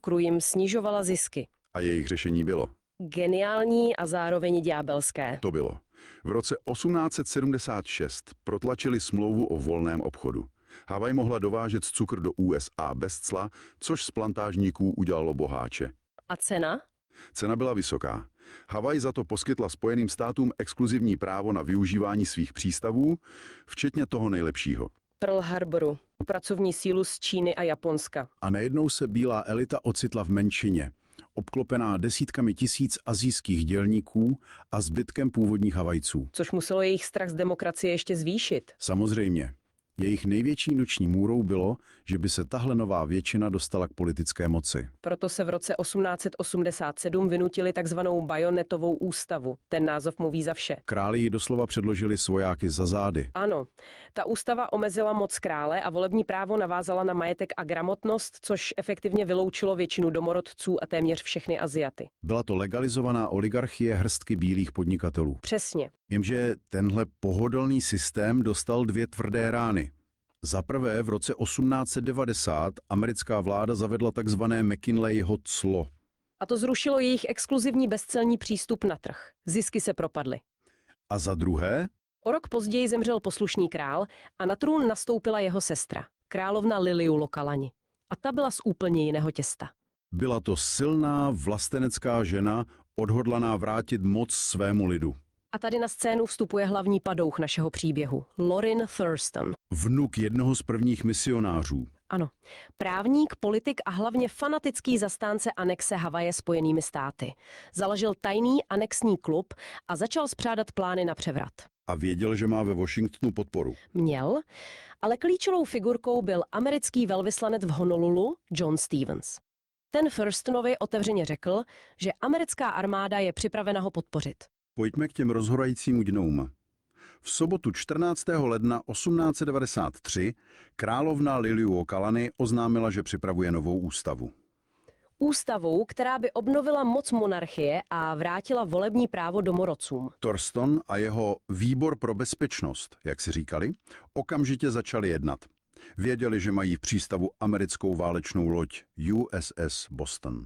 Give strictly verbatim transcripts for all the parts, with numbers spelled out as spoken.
Crew jim snižovala zisky. A jejich řešení bylo? Geniální a zároveň ďábelské. To bylo. V roce osmnáct set sedmdesát šest protlačili smlouvu o volném obchodu. Havaj mohla dovážet cukr do U S A bez cla, což z plantážníků udělalo boháče. A cena? Cena byla vysoká. Havaj za to poskytla Spojeným státům exkluzivní právo na využívání svých přístavů, včetně toho nejlepšího. Pearl Harboru. Pracovní sílu z Číny a Japonska. A najednou se bílá elita ocitla v menšině, obklopená desítkami tisíc asijských dělníků a zbytkem původních Havajců. Což muselo jejich strach z demokracie ještě zvýšit. Samozřejmě. Jejich největší noční můrou bylo, že by se tahle nová většina dostala k politické moci. Proto se v roce osmnáct set osmdesát sedm vynutili takzvanou bajonetovou ústavu. Ten název mluví za vše. Králi ji doslova předložili svojáky za zády. Ano, ta ústava omezila moc krále a volební právo navázala na majetek a gramotnost, což efektivně vyloučilo většinu domorodců a téměř všechny Aziaty. Byla to legalizovaná oligarchie hrstky bílých podnikatelů. Přesně. Jenže tenhle pohodlný systém dostal dvě tvrdé rány. Za prvé v roce osmnáct set devadesát americká vláda zavedla takzvané McKinleyho clo. A to zrušilo jejich exkluzivní bezcelní přístup na trh. Zisky se propadly. A za druhé? O rok později zemřel poslušný král a na trůn nastoupila jeho sestra, královna Liliuokalani. A ta byla z úplně jiného těsta. Byla to silná vlastenecká žena, odhodlaná vrátit moc svému lidu. A tady na scénu vstupuje hlavní padouch našeho příběhu, Lorin Thurston. Vnuk jednoho z prvních misionářů. Ano, právník, politik a hlavně fanatický zastánce anexe Havaje Spojenými státy. Založil tajný anexní klub a začal spřádat plány na převrat. A věděl, že má ve Washingtonu podporu. Měl, ale klíčovou figurkou byl americký velvyslanec v Honolulu John Stevens. Ten Thurstonovi otevřeně řekl, že americká armáda je připravena ho podpořit. Pojďme k těm rozhorajícím dňům. V sobotu čtrnáctého ledna osmnáct set devadesát tři královna Liliuokalani oznámila, že připravuje novou ústavu. Ústavu, která by obnovila moc monarchie a vrátila volební právo domorodcům. Thurston a jeho výbor pro bezpečnost, jak si říkali, okamžitě začali jednat. Věděli, že mají v přístavu americkou válečnou loď U S S Boston.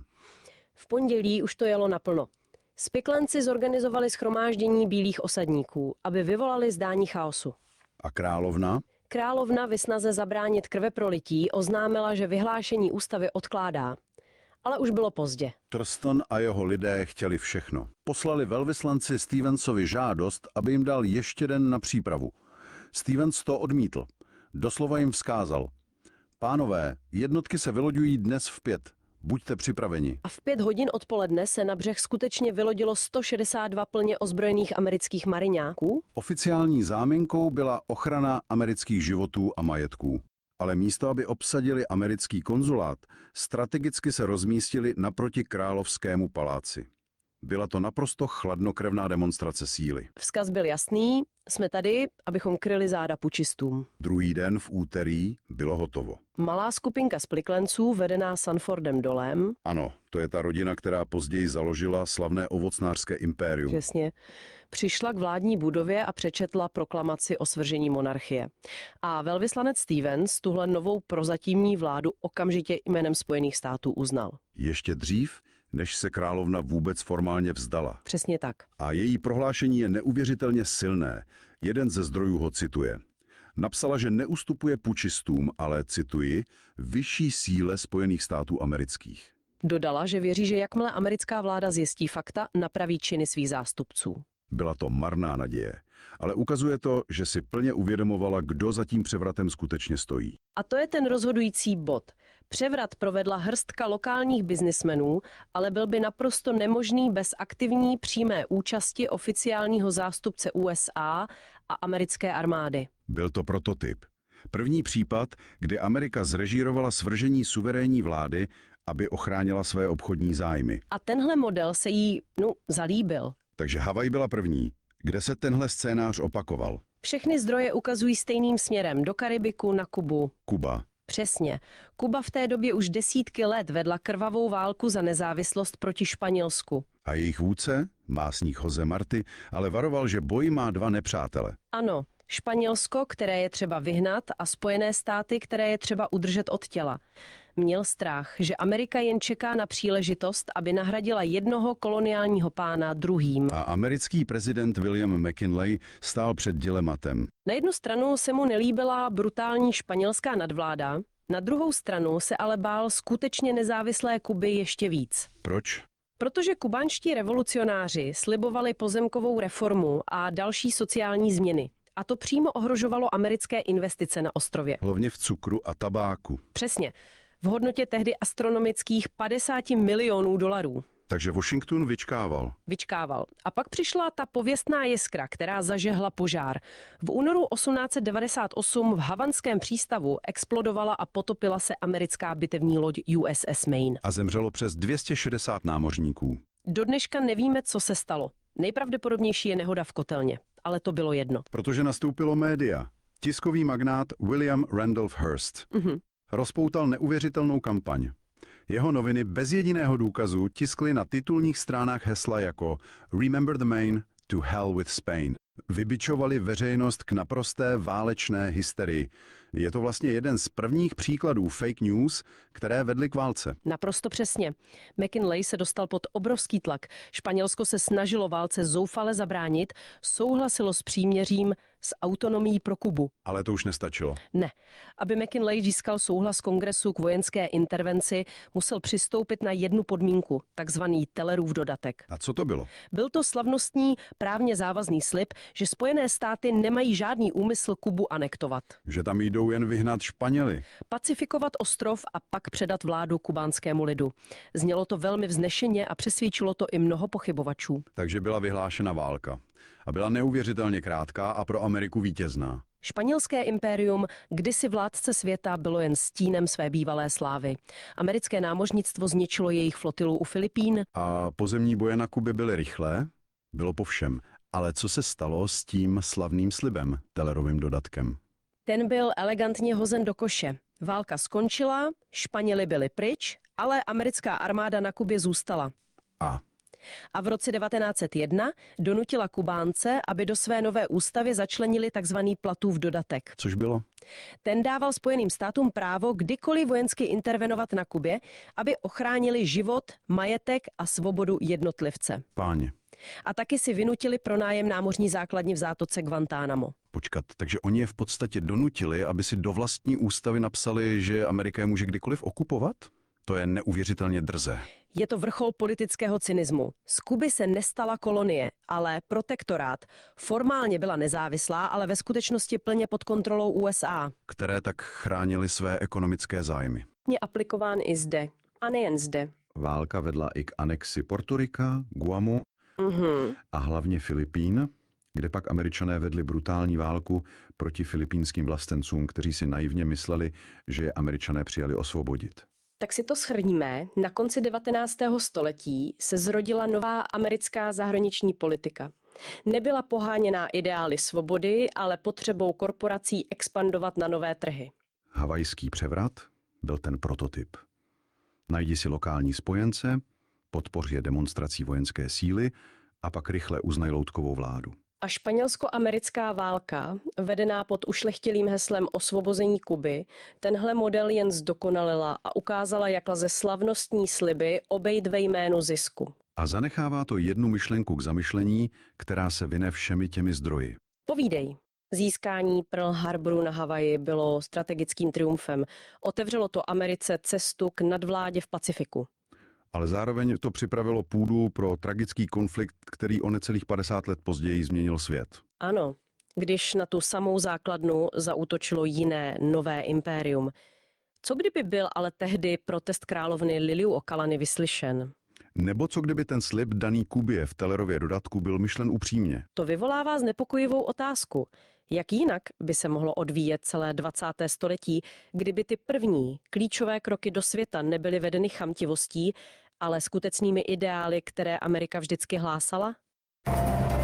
V pondělí už to jelo naplno. Spiklenci zorganizovali shromáždění bílých osadníků, aby vyvolali zdání chaosu. A královna? Královna ve snaze zabránit krveprolití oznámila, že vyhlášení ústavy odkládá. Ale už bylo pozdě. Thurston a jeho lidé chtěli všechno. Poslali velvyslanci Stevensovi žádost, aby jim dal ještě den na přípravu. Stevens to odmítl. Doslova jim vzkázal: pánové, jednotky se vyloďují dnes v pět. Buďte připraveni. A v pět hodin odpoledne se na břeh skutečně vylodilo sto šedesát dva plně ozbrojených amerických mariňáků. Oficiální záminkou byla ochrana amerických životů a majetků. Ale místo, aby obsadili americký konzulát, strategicky se rozmístili naproti královskému paláci. Byla to naprosto chladnokrevná demonstrace síly. Vzkaz byl jasný, jsme tady, abychom kryli záda pučistům. Druhý den v úterý bylo hotovo. Malá skupinka spliklenců, vedená Sanfordem Dolem. Ano, to je ta rodina, která později založila slavné ovocnářské impérium. Přesně. Přišla k vládní budově a přečetla proklamaci o svržení monarchie. A velvyslanec Stevens tuhle novou prozatímní vládu okamžitě jménem Spojených států uznal. Ještě dřív, než se královna vůbec formálně vzdala. Přesně tak. A její prohlášení je neuvěřitelně silné. Jeden ze zdrojů ho cituje. Napsala, že neustupuje pučistům, ale, cituji, vyšší síle Spojených států amerických. Dodala, že věří, že jakmile americká vláda zjistí fakta, napraví činy svých zástupců. Byla to marná naděje, ale ukazuje to, že si plně uvědomovala, kdo za tím převratem skutečně stojí. A to je ten rozhodující bod. Převrat provedla hrstka lokálních biznismenů, ale byl by naprosto nemožný bez aktivní přímé účasti oficiálního zástupce U S A a americké armády. Byl to prototyp. První případ, kdy Amerika zrežírovala svržení suverénní vlády, aby ochránila své obchodní zájmy. A tenhle model se jí, no, zalíbil. Takže Havaj byla první, kde se tenhle scénář opakoval. Všechny zdroje ukazují stejným směrem, do Karibiku, na Kubu. Kuba. Přesně. Kuba v té době už desítky let vedla krvavou válku za nezávislost proti Španělsku. A jejich vůdce, másník José Martí, ale varoval, že boj má dva nepřátele. Ano, Španělsko, které je třeba vyhnat, a Spojené státy, které je třeba udržet od těla. Měl strach, že Amerika jen čeká na příležitost, aby nahradila jednoho koloniálního pána druhým. A americký prezident William McKinley stál před dilematem. Na jednu stranu se mu nelíbila brutální španělská nadvláda, na druhou stranu se ale bál skutečně nezávislé Kuby ještě víc. Proč? Protože kubánští revolucionáři slibovali pozemkovou reformu a další sociální změny. A to přímo ohrožovalo americké investice na ostrově. Hlavně v cukru a tabáku. Přesně. V hodnotě tehdy astronomických padesát milionů dolarů. Takže Washington vyčkával. Vyčkával. A pak přišla ta pověstná jiskra, která zažehla požár. V únoru osmnáct set devadesát osm v havanském přístavu explodovala a potopila se americká bitevní loď U S S Maine. A zemřelo přes dvě stě šedesát námořníků. Do dneška nevíme, co se stalo. Nejpravděpodobnější je nehoda v kotelně, ale to bylo jedno. Protože nastoupilo média. Tiskový magnát William Randolph Hearst Mhm. rozpoutal neuvěřitelnou kampaň. Jeho noviny bez jediného důkazu tiskly na titulních stránách hesla jako Remember the Maine, to hell with Spain. Vybičovali veřejnost k naprosté válečné hysterii. Je to vlastně jeden z prvních příkladů fake news, které vedly k válce. Naprosto přesně. McKinley se dostal pod obrovský tlak. Španělsko se snažilo válce zoufale zabránit, souhlasilo s příměřím s autonomií pro Kubu. Ale to už nestačilo. Ne. Aby McKinley získal souhlas kongresu k vojenské intervenci, musel přistoupit na jednu podmínku, takzvaný Tellerův dodatek. A co to bylo? Byl to slavnostní, právně závazný slib, že Spojené státy nemají žádný úmysl Kubu anektovat. Že tam jdou jen vyhnat Španěli. Pacifikovat ostrov a pak předat vládu kubánskému lidu. Znělo to velmi vznešeně a přesvědčilo to i mnoho pochybovačů. Takže byla vyhlášena válka. A byla neuvěřitelně krátká a pro Ameriku vítězná. Španělské impérium, kdysi vládce světa, bylo jen stínem své bývalé slávy. Americké námořnictvo zničilo jejich flotilu u Filipín. A pozemní boje na Kubě byly rychlé? Bylo po všem. Ale co se stalo s tím slavným slibem, Tellerovým dodatkem? Ten byl elegantně hozen do koše. Válka skončila, Španěli byli pryč, ale americká armáda na Kubě zůstala. A A v roce devatenáct set jedna donutila Kubánce, aby do své nové ústavy začlenili tzv. Platův dodatek. což bylo? Ten dával Spojeným státům právo kdykoliv vojensky intervenovat na Kubě, aby ochránili život, majetek a svobodu jednotlivce. Páně. A taky si vynutili pronájem námořní základny v zátoce Guantánamo. Počkat, takže oni je v podstatě donutili, aby si do vlastní ústavy napsali, že Amerika je může kdykoliv okupovat? To je neuvěřitelně drze. Je to vrchol politického cynismu. Z Kuby se nestala kolonie, ale protektorát. Formálně byla nezávislá, ale ve skutečnosti plně pod kontrolou U S A. Které tak chránili své ekonomické zájmy. Je aplikován i zde. A nejen zde. Válka vedla i k anexi Portorika, Guamu Mhm. a hlavně Filipín, kde pak Američané vedli brutální válku proti filipínským vlastencům, kteří si naivně mysleli, že je Američané přijali osvobodit. Tak si to shrníme. Na konci devatenáctého století se zrodila nová americká zahraniční politika. Nebyla poháněná ideály svobody, ale potřebou korporací expandovat na nové trhy. Havajský převrat byl ten prototyp. Najdi si lokální spojence, podpoř je demonstrací vojenské síly a pak rychle uznaj loutkovou vládu. A španělsko-americká válka, vedená pod ušlechtilým heslem osvobození Kuby, tenhle model jen zdokonalila a ukázala, jak lze slavnostní sliby obejít ve jménu zisku. A zanechává to jednu myšlenku k zamyšlení, která se vyne všemi těmi zdroji. Povídej. Získání Pearl Harboru na Havaji bylo strategickým triumfem. Otevřelo to Americe cestu k nadvládě v Pacifiku. Ale zároveň to připravilo půdu pro tragický konflikt, který o necelých padesát let později změnil svět. Ano, když na tu samou základnu zaútočilo jiné, nové impérium. Co kdyby byl ale tehdy protest královny Liliu Okalany vyslyšen? Nebo co kdyby ten slib daný Kubě v Tellerově dodatku byl myšlen upřímně? To vyvolává znepokojivou otázku. Jak jinak by se mohlo odvíjet celé dvacáté století, kdyby ty první klíčové kroky do světa nebyly vedeny chamtivostí, ale skutečnými ideály, které Amerika vždycky hlásala?